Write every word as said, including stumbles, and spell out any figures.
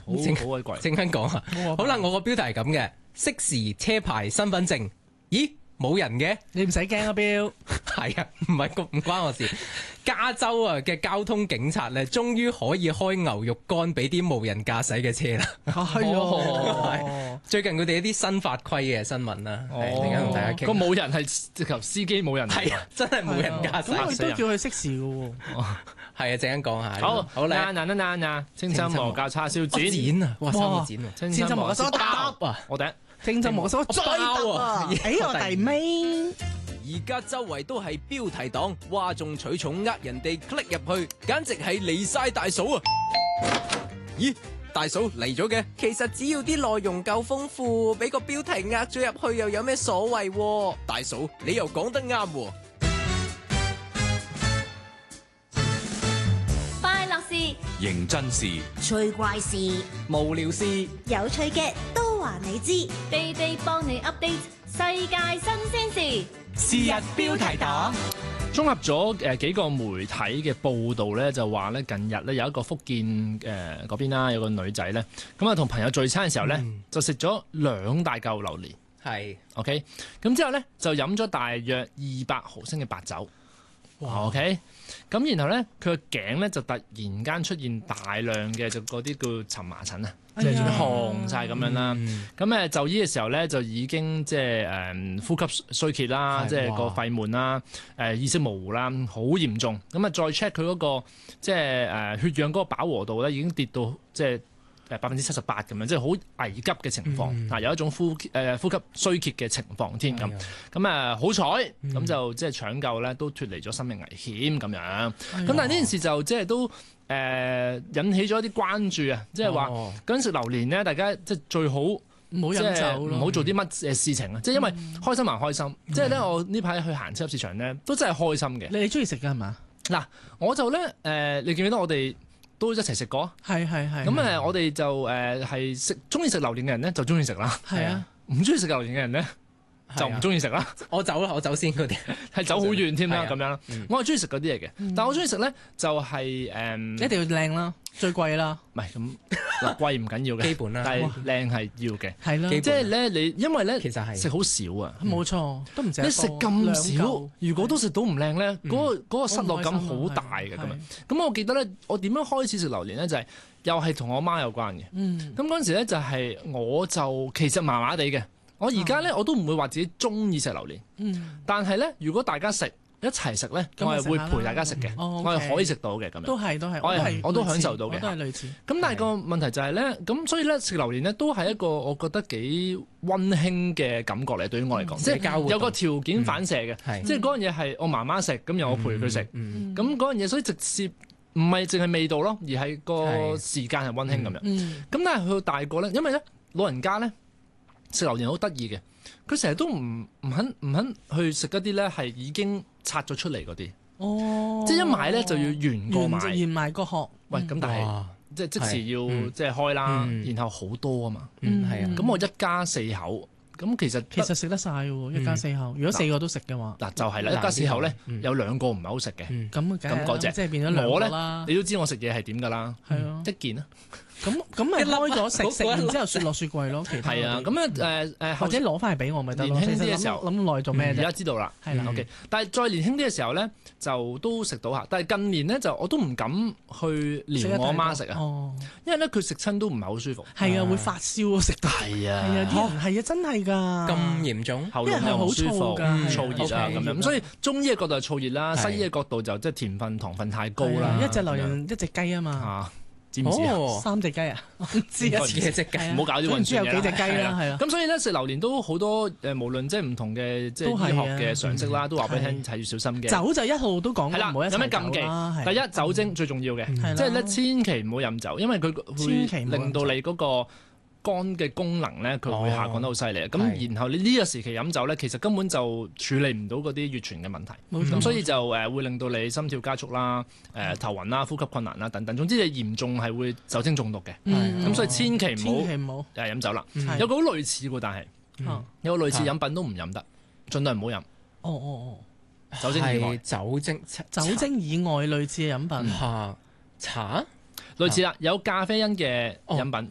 好鬼貴。 正經講啊，好啦，我個標題係咁嘅，適時車牌身份證，咦？冇人嘅， 你唔使驚啊，標係啊，唔係唔關我事。加州啊嘅交通警察咧，終於可以開牛肉乾俾啲無人駕駛嘅車啦。 係啊， 最近佢哋一啲新法規嘅新聞啦，係陣間同大家傾。 個冇人係直頭司機冇人， 係啊，真係冇人駕駛。 咁佢都叫佢適時嘅喎。 係啊，陣間講下。 好， 好咧。 嗱嗱嗱嗱，清心蘑教叉燒剪剪啊！哇，三個剪喎。 清心蘑所包啊！我第一。 正就冇所追得啊！哎，我第尾。 而家周圍都係標題黨，嘩眾取寵呃人哋 click 入去，簡直係離晒大嫂啊！咦，大嫂嚟咗嘅？其實只要啲內容夠豐富，俾個標題呃咗入去又有咩所謂？大嫂，你又講得啱喎！ 快樂事、 認真事、 趣怪事、 無聊事、 有趣嘅都話你知，地地幫你 update 世界新鮮事。 是日標題黨綜合咗誒幾個媒體嘅報道咧，就話咧近日咧有一個福建誒嗰邊啦，有個女仔咧，咁啊同朋友聚餐嘅時候咧，嗯、就食咗兩大嚿榴蓮， 係是 OK，咁之後咧就飲咗大約二百毫升嘅白酒。哇 OK，咁然後咧，佢個頸咧就突然間出現大量嘅就嗰啲叫蕁麻疹啊，即係紅晒咁樣啦。咁誒就醫嘅時候咧，就已經即係誒呼吸衰竭啦，即係個肺悶啦，誒意識模糊啦，好嚴重。咁啊再 check 佢嗰個即係誒血氧嗰個飽和度咧，已經跌到即係誒百分之七十八咁樣，即係好危急嘅情況。嗱、嗯，有一種呼誒、呃、呼吸衰竭嘅情況添咁。咁啊好彩，咁、嗯、就即係搶救咧，都脫離咗生命危險咁樣。咁、哎、呦但係呢件事就即係都誒、呃、引起咗一啲關注啊！即係話嗰陣食榴蓮咧，大家即係最好唔好飲酒，唔好做啲乜誒事情啊！即係、嗯、因為開心還開心。即係咧，我呢排去行超級市場咧，都真係開心嘅。 你哋中意食㗎係嘛？嗱， 我就咧誒、呃，你記唔記得我哋都一齊食過？ 係係係。 咁誒，我哋就誒係食中意食榴蓮嘅人咧，就中意食啦。 係啊， 唔中意食榴蓮嘅人咧，就唔中意食啦。 我走啦，我走先嗰啲， 係走好遠添啦，咁樣。 嗯、 我係中意食嗰啲嘢嘅，但係我中意食咧就係、是、誒，嗯、 一定要靚啦，最貴啦。 唔係咁嗱，貴唔緊要嘅， 基本啦， 但係靚係要嘅。 係啦， 即係咧，你因為咧， 其實係食好少啊。 冇錯，都唔食。 你食咁少，如果都食到唔靚咧，嗰個嗰個失落感好大嘅咁樣。咁我記得咧，我點樣開始食榴蓮咧，就係又係同我媽有關嘅。咁嗰陣時咧就係我就其實麻麻地嘅。我而家咧我都唔會話自己中意食榴蓮。但係咧，如果大家食一齊食咧，我係會陪大家食嘅，我係可以食到嘅咁樣。 都係都係， 我係我都享受到嘅。 都係類似。 咁但係個問題就係咧，咁所以咧食榴蓮咧都係一個我覺得幾溫馨嘅感覺嚟，對於我嚟講，即係有個條件反射嘅，即係嗰樣嘢係我媽媽食，咁又我陪佢食，咁嗰樣嘢所以直接唔係淨係味道咯，而係個時間係溫馨咁樣。咁但係去到大個咧，因為咧老人家咧食榴蓮好得意嘅。佢成日都唔唔肯唔肯去食一啲咧係已經拆咗出嚟嗰啲，哦，即係一買咧就要原個買， 原埋個殼。 喂，咁但係即係即時要即係開啦，然後好多啊嘛，係啊，咁我一家四口，咁其實其實食得晒喎，一家四口，如果四個都食嘅話， 嗱就係啦，一家四口咧有兩個唔係好食嘅， 咁咁嗰隻即係變咗兩個啦。 你都知我食嘢係點㗎啦， 係啊， 一件啊。 咁咁咪開咗食食完之後雪落雪櫃咯，其他係啊，咁啊誒誒， 或者攞翻嚟俾我咪得咯。 年輕啲嘅時候諗咁耐做咩啫？ 而家知道啦，係啦 OK。但係再年輕啲嘅時候咧，就都食到下。但係近年咧就我都唔敢去撩我阿媽食啊，因為咧佢食親都唔係好舒服。 係啊，會發燒啊，食到係啊， 係啊，啲人係啊，真係㗎， 咁嚴重， 喉嚨又唔舒服，燥熱啊咁樣。咁所以中醫嘅角度係燥熱啦，西醫嘅角度就即係甜分、糖分太高啦。 一隻榴蓮一隻雞啊嘛。 知唔知啊？ 三隻雞啊？唔知啊， 幾隻雞？ 唔好搞啲混亂嘢啦。 唔知有幾隻雞啦，係啊。 咁所以咧食榴蓮都好多誒，無論即係唔同嘅即係醫學嘅常識啦，都話俾你聽係要小心嘅。酒就一路都講，係啦，有咩禁忌？第一，酒精最重要嘅，即係咧千祈唔好飲酒，因為佢會令到你嗰個肝嘅功能咧，佢會下降得好犀利。咁、哦、然後你呢個時期飲酒咧，其實根本就處理唔到嗰啲乙醛嘅問題。咁、嗯、所以就誒會令到你心跳加速啦、誒、呃、頭暈啦、呼吸困難啦等等。總之你嚴重係會酒精中毒嘅。咁、嗯、所以千祈唔好誒飲酒啦。嗯、有個好類似嘅，但係、嗯、有個類似飲品都唔飲得，盡量唔好飲。 哦哦哦， 酒精以外， 酒精酒精以外類似嘅飲品。 嚇茶。 類似啦，有咖啡因嘅飲品，